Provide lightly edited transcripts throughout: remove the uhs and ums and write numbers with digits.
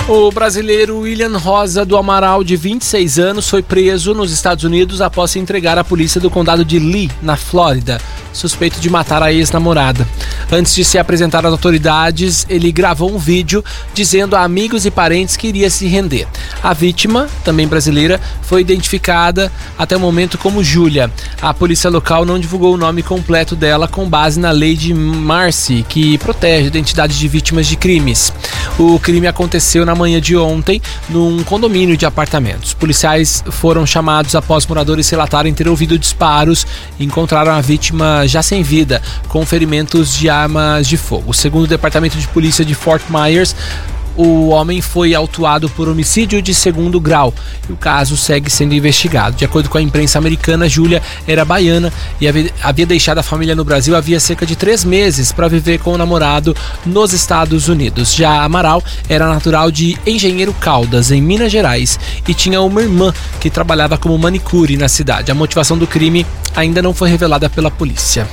O brasileiro William Rosa do Amaral, de 26 anos, foi preso nos Estados Unidos após se entregar à polícia do condado de Lee, na Flórida, suspeito de matar a ex-namorada. Antes de se apresentar às autoridades, ele gravou um vídeo dizendo a amigos e parentes que iria se render. A vítima, também brasileira, foi identificada até o momento como Júlia. A polícia local não divulgou o nome completo dela com base na lei de Marcy, que protege a identidade de vítimas de crimes. O crime aconteceu na manhã de ontem, num condomínio de apartamentos. Policiais foram chamados após moradores relatarem ter ouvido disparos e encontraram a vítima já sem vida, com ferimentos de armas de fogo. Segundo o Departamento de Polícia de Fort Myers, o homem foi autuado por homicídio de segundo grau e o caso segue sendo investigado. De acordo com a imprensa americana, Júlia era baiana e havia deixado a família no Brasil havia cerca de 3 meses para viver com o namorado nos Estados Unidos. Já Amaral era natural de Engenheiro Caldas, em Minas Gerais, e tinha uma irmã que trabalhava como manicure na cidade. A motivação do crime ainda não foi revelada pela polícia.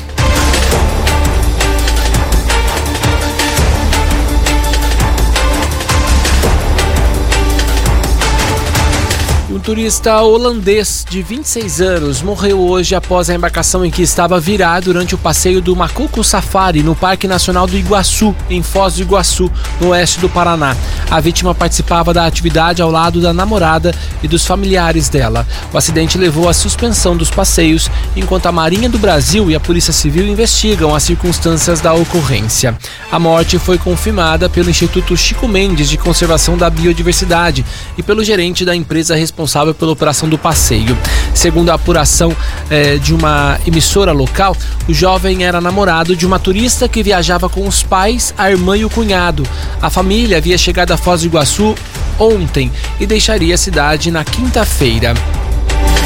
Um turista holandês de 26 anos morreu hoje após a embarcação em que estava virar durante o passeio do Macuco Safari no Parque Nacional do Iguaçu, em Foz do Iguaçu, no oeste do Paraná. A vítima participava da atividade ao lado da namorada e dos familiares dela. O acidente levou à suspensão dos passeios, enquanto a Marinha do Brasil e a Polícia Civil investigam as circunstâncias da ocorrência. A morte foi confirmada pelo Instituto Chico Mendes de Conservação da Biodiversidade e pelo gerente da empresa responsável pela operação do passeio. Segundo a apuração de uma emissora local, o jovem era namorado de uma turista que viajava com os pais, a irmã e o cunhado. A família havia chegado a Foz do Iguaçu ontem e deixaria a cidade na quinta-feira.